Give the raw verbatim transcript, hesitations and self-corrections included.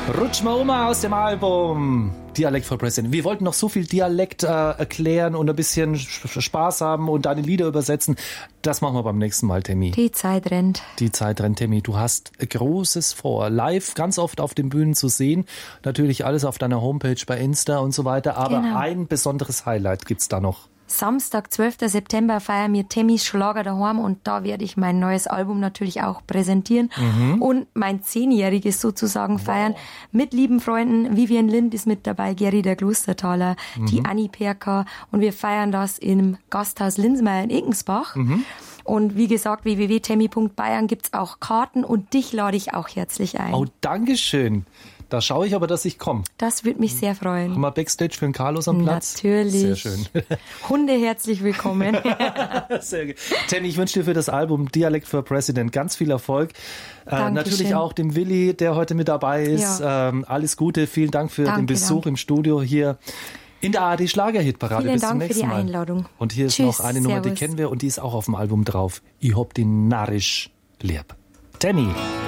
Rutsch mal um aus dem Album Dialect for President. Wir wollten noch so viel Dialekt äh, erklären und ein bisschen Spaß haben und deine Lieder übersetzen. Das machen wir beim nächsten Mal, Tammy. Die Zeit rennt. Die Zeit rennt, Tammy. Du hast Großes vor. Live ganz oft auf den Bühnen zu sehen. Natürlich alles auf deiner Homepage, bei Insta und so weiter. Aber Genau. ein besonderes Highlight gibt's da noch. Samstag, zwölften September feiern wir Tammys Schlager daheim und da werde ich mein neues Album natürlich auch präsentieren mhm. und mein Zehnjähriges sozusagen feiern wow. mit lieben Freunden. Vivian Lind ist mit dabei, Geri der Klostertaler, mhm. die Anni Perka und wir feiern das im Gasthaus Linsmeier in Ekensbach. Mhm. Und wie gesagt, w w w punkt tammy punkt bayern gibt's auch Karten und dich lade ich auch herzlich ein. Oh, Dankeschön. Da schaue ich aber, dass ich komme. Das würde mich sehr freuen. Haben wir Backstage für den Carlos am Platz? Natürlich. Sehr schön. Hunde herzlich willkommen. Sehr gut. Tenny, ich wünsche dir für das Album Dialect for President ganz viel Erfolg. Äh, natürlich auch dem Willi, der heute mit dabei ist. Ja. Ähm, alles Gute. Vielen Dank für Danke, den Besuch danke. im Studio hier in der A R D Schlagerhitparade. Vielen Bis Dank zum nächsten für die Mal. Einladung. Und hier ist Tschüss, noch eine Nummer, servus. die kennen wir und die ist auch auf dem Album drauf. Ich hab die narrisch lieb. Tenny.